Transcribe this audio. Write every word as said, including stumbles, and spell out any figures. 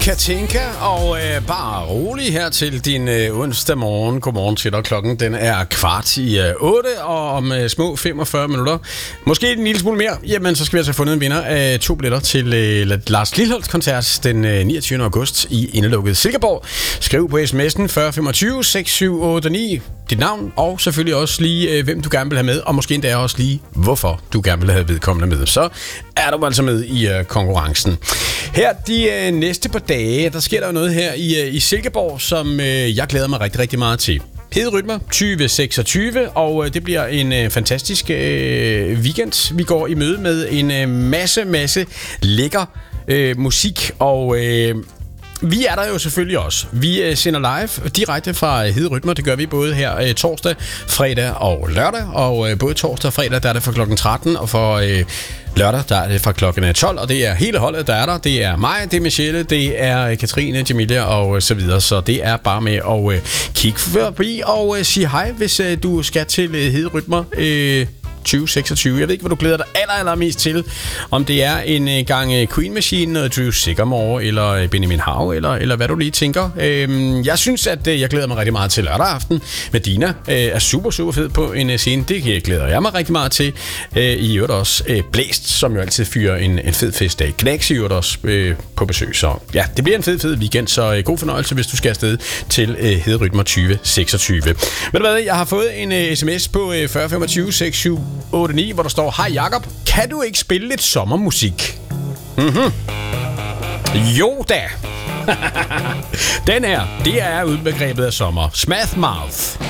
Katinka, og øh, bare rolig her til din øh, onsdag morgen. Godmorgen til dig. Klokken den er kvart i øh, otte, og om øh, små femogfyrre minutter, måske en lille smule mere, jamen så skal vi altså have fundet en vinder af to billetter til øh, Lars Lilholts koncert den øh, niogtyvende august i indelukket Silkeborg. Skriv på sms'en fyrre femogtyve seks syv otte ni dit navn, og selvfølgelig også lige, øh, hvem du gerne vil have med, og måske endda også lige, hvorfor du gerne vil have vedkommende med. Så er du altså med i øh, konkurrencen. Her de øh, næste par dage, der sker der jo noget her i, øh, i Silkeborg, som øh, jeg glæder mig rigtig, rigtig meget til. Hede Rytmer tyve seksogtyve, og øh, det bliver en øh, fantastisk øh, weekend. Vi går i møde med en øh, masse, masse lækker øh, musik, og øh, vi er der jo selvfølgelig også. Vi øh, sender live direkte fra Hede Rytmer. Det gør vi både her øh, torsdag, fredag og lørdag. Og øh, både torsdag og fredag, der er det fra klokken tretten, og for øh, lørdag, der er det fra klokken tolv. Og det er hele holdet, der er der. Det er mig, det er Michelle, det er Katrine, Jamilia og så videre. Så det er bare med at øh, kigge forbi og øh, sige hej, hvis øh, du skal til øh, Hede Rytmer øh, tyve seksogtyve. Jeg ved ikke, hvad du glæder dig aller, aller mest til. Om det er en gang Queen Machine, noget Drew Sigamore, eller Benjamin Hav, eller, eller hvad du lige tænker. Øhm, jeg synes, at jeg glæder mig rigtig meget til lørdag aften. Medina øh, er super, super fed på en scene. Det glæder jeg mig rigtig meget til. Øh, I øvrigt også øh, Blæst, som jo altid fyrer en, en fed festdag. Knacks i øvrigt også øh, på besøg. Så ja, det bliver en fed, fed weekend. Så øh, god fornøjelse, hvis du skal afsted til øh, Hede Rytmer tyve seksogtyve. Ved du hvad, jeg har fået en øh, sms på øh, fyrre femogtyve seks syv otte ni, hvor der står: Hej Jakob, kan du ikke spille lidt sommermusik? Mhm. Jo da. Den her, det er udbegrebet af sommer. Smash Mouth.